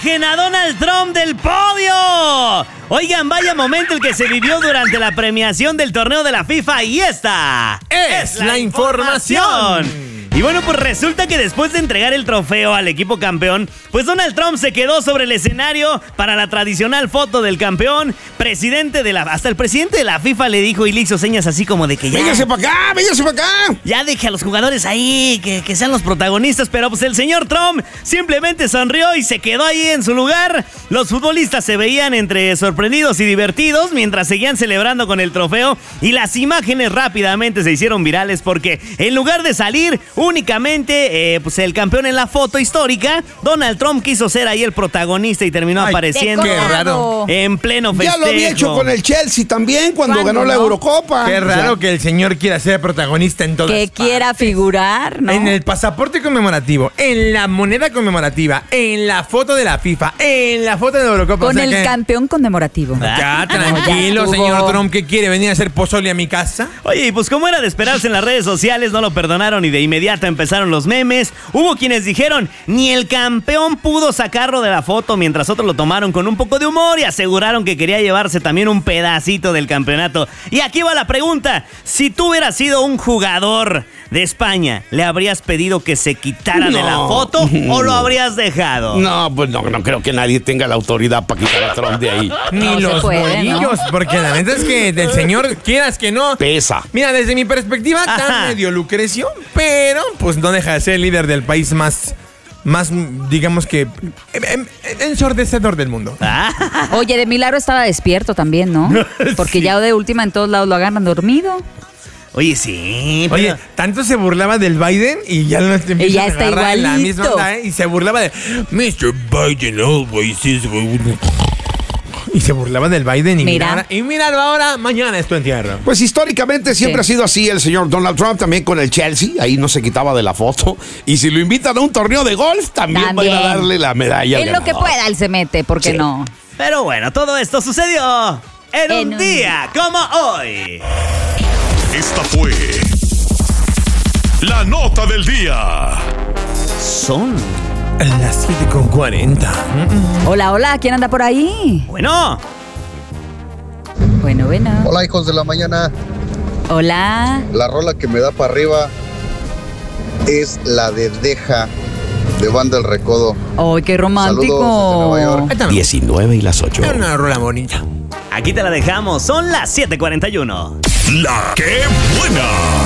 ¡Bajen a Donald Trump del podio! Oigan, vaya momento el que se vivió durante la premiación del torneo de la FIFA y esta es la información. Y bueno, pues resulta que después de entregar el trofeo al equipo campeón, pues Donald Trump se quedó sobre el escenario para la tradicional foto del campeón. Hasta el presidente de la FIFA le dijo y le hizo señas así como de que ya... ¡Véngase para acá, véngase para acá! Ya deje a los jugadores ahí, que sean los protagonistas. Pero pues el señor Trump simplemente sonrió y se quedó ahí en su lugar. Los futbolistas se veían entre sorprendidos y divertidos mientras seguían celebrando con el trofeo. Y las imágenes rápidamente se hicieron virales porque en lugar de salir únicamente pues el campeón en la foto histórica, Donald Trump quiso ser ahí el protagonista y terminó apareciendo qué raro. En pleno festejo. Ya lo había hecho con el Chelsea también cuando ganó la Eurocopa. Qué raro que el señor quiera ser protagonista en todas que partes. Quiera figurar, ¿no? En el pasaporte conmemorativo, en la moneda conmemorativa, en la foto de la FIFA, en la foto de la Eurocopa. Con el campeón conmemorativo. Ya, tranquilo, Ya señor Trump. ¿Qué quiere? ¿Venir a hacer pozole a mi casa? Oye, y pues como era de esperarse en las redes sociales, no lo perdonaron y de inmediato empezaron los memes. Hubo quienes dijeron, ni el campeón pudo sacarlo de la foto, mientras otros lo tomaron con un poco de humor y aseguraron que quería llevarse también un pedacito del campeonato. Y aquí va la pregunta, si tú hubieras sido un jugador de España, ¿le habrías pedido que se quitara de la foto o lo habrías dejado? No, pues no creo que nadie tenga la autoridad para quitar a Trump de ahí. Ni los bolillos, porque la neta es que del señor, quieras que no, pesa. Mira, desde mi perspectiva, tan medio Lucrecio, pero pues no deja de ser el líder del país más digamos que, ensordecedor del mundo. Oye, de milagro estaba despierto también, ¿no? Porque Sí. Ya de última en todos lados lo agarran dormido. Oye, sí. Oye, tanto se burlaba del Biden y ya lo empiezan Y ya a está agarrar en la igualito. misma onda, y se burlaba de Mr. Biden always is... Y se burlaba del Biden y míralo ahora, mañana es tu entierro. Pues históricamente siempre ha sido así el señor Donald Trump, también con el Chelsea, ahí no se quitaba de la foto. Y si lo invitan a un torneo de golf, también van a darle la medalla al En lo que ganador. pueda él se mete, ¿por qué no? Pero bueno, todo esto sucedió en un día como hoy. Esta fue la nota del día. Son las 7:40. Hola, hola, ¿quién anda por ahí? Bueno. Bueno. Hola, hijos de la mañana. Hola. La rola que me da para arriba es la de Deja, de Banda El Recodo. ¡Ay, qué romántico! Saludos desde Nueva York. 19 y las 8. Es una rola bonita. Aquí te la dejamos, son las 7:41. La que buena.